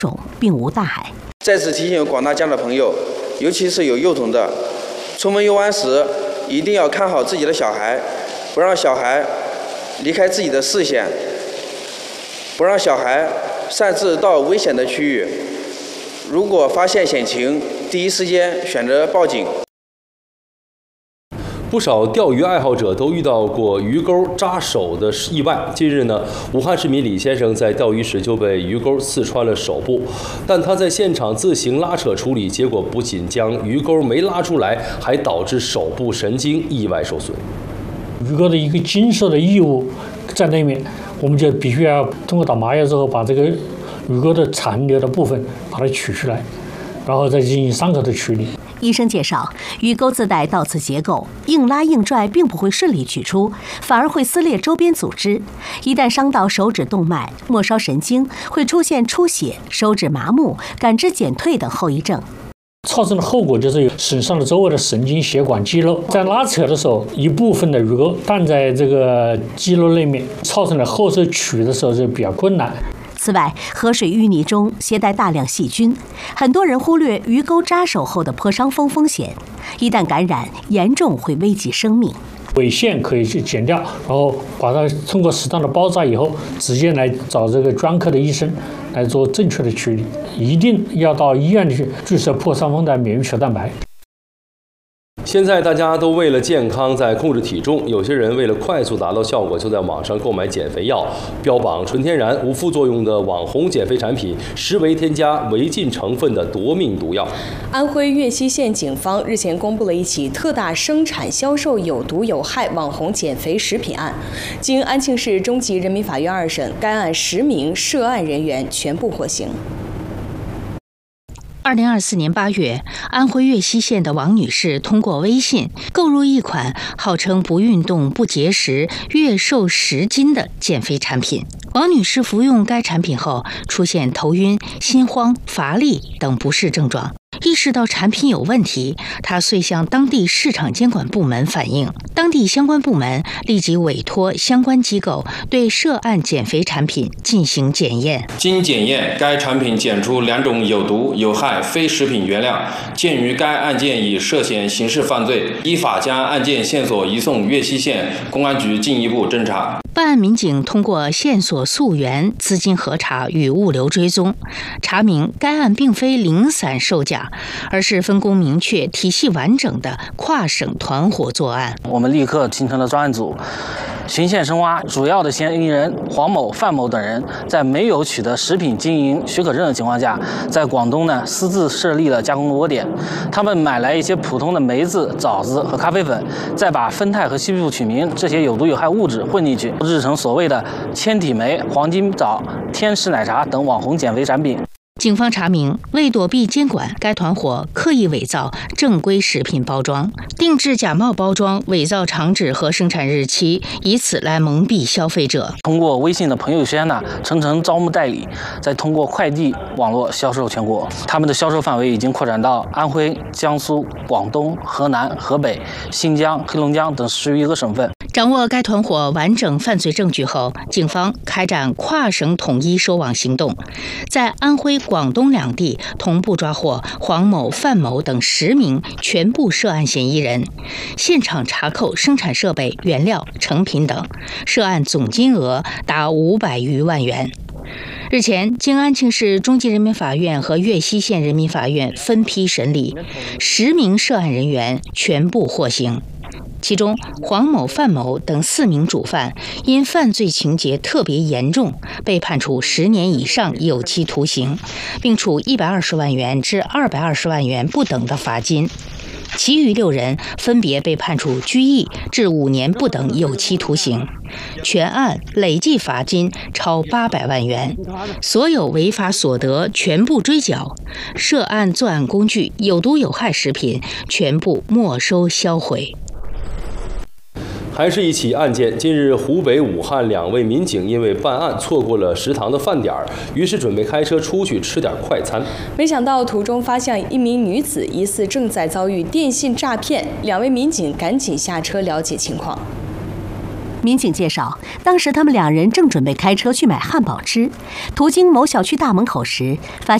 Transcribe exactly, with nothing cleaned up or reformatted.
种并无大碍。 再次提醒广大家长朋友，尤其是有幼童的，出门游玩时一定要看好自己的小孩，不让小孩离开自己的视线，不让小孩擅自到危险的区域。如果发现险情，第一时间选择报警。 不少钓鱼爱好者都遇到过鱼钩扎手的意外。近日呢，武汉市民李先生在钓鱼时就被鱼钩刺穿了手部，但他在现场自行拉扯处理，结果不仅将鱼钩没拉出来，还导致手部神经意外受损。 鱼钩的一个金属的异物在那面，我们就必须要通过打麻药之后，把这个鱼钩的残留的部分把它取出来，然后再进行伤口的处理。 医生介绍，鱼钩自带倒刺结构，硬拉硬拽并不会顺利取出，反而会撕裂周边组织。一旦伤到手指动脉、末梢神经，会出现出血、手指麻木、感知减退等后遗症。 造成的后果就是有损伤了周围的神经、血管、肌肉。在拉扯的时候，一部分的鱼钩弹在这个肌肉内面，造成了后手取的时候就比较困难。 此外，河水淤泥中携带大量细菌，很多人忽略鱼钩扎手后的破伤风风险，一旦感染，严重会危及生命。 尾线可以去剪掉，然后把它通过适当的包扎以后，直接来找这个专科的医生来做正确的处理。一定要到医院里去注射破伤风的免疫球蛋白。 现在大家都为了健康在控制体重，有些人为了快速达到效果，就在网上购买减肥药，标榜纯天然无副作用的网红减肥产品，实为添加违禁成分的夺命毒药。 安徽岳西县警方日前公布了一起特大生产销售有毒有害网红减肥食品案，经安庆市中级人民法院二审，该案十名涉案人员全部获刑。 二零二四年八月，安徽岳西县的王女士通过微信购入一款号称不运动不节食、月瘦十斤的减肥产品。王女士服用该产品后，出现头晕、心慌、乏力等不适症状。意识到产品有问题，她遂向当地市场监管部门反映，当地相关部门立即委托相关机构对涉案减肥产品进行检验。 经检验，该产品检出两种有毒有害非食品原料。鉴于该案件已涉嫌刑事犯罪，依法将案件线索移送岳西县公安局进一步侦查。 办案民警通过线索溯源、资金核查与物流追踪，查明该案并非零散售假，而是分工明确、体系完整的跨省团伙作案。 我们立刻形成了专案组，循线深挖，主要的嫌疑人黄某、范某等人，在没有取得食品经营许可证的情况下，在广东呢私自设立了加工窝点。他们买来一些普通的梅子、枣子和咖啡粉，再把酚酞和西布曲明这些有毒有害物质混进去，制成所谓的千体梅、黄金枣、天使奶茶等网红减肥产品。 警方查明，为躲避监管，该团伙刻意伪造正规食品包装，定制假冒包装，伪造厂址和生产日期，以此来蒙蔽消费者。 通过微信的朋友圈呢，层层招募代理，再通过快递网络销售全国。他们的销售范围已经扩展到安徽、江苏、广东、河南、河北、新疆、黑龙江等十余个省份。 掌握该团伙完整犯罪证据后，警方开展跨省统一收网行动，在安徽、广东两地同步抓获黄某、范某等十名全部涉案嫌疑人，现场查扣生产设备、原料、成品等，涉案总金额达五百余万元。日前，经安庆市中级人民法院和岳西县人民法院分批审理，十名涉案人员全部获刑。其中，黄某、范某等四名主犯因犯罪情节特别严重，被判处十年以上有期徒刑，并处一百二十万元至二百二十万元不等的罚金。其余六人分别被判处拘役至五年不等有期徒刑，全案累计罚金超八百万元，所有违法所得全部追缴，涉案作案工具、有毒有害食品全部没收销毁。 还是一起案件。近日，湖北武汉两位民警因为办案错过了食堂的饭点儿，于是准备开车出去吃点快餐。 没想到途中发现一名女子疑似正在遭遇电信诈骗，两位民警赶紧下车了解情况。 民警介绍，当时他们两人正准备开车去买汉堡吃，途经某小区大门口时，发现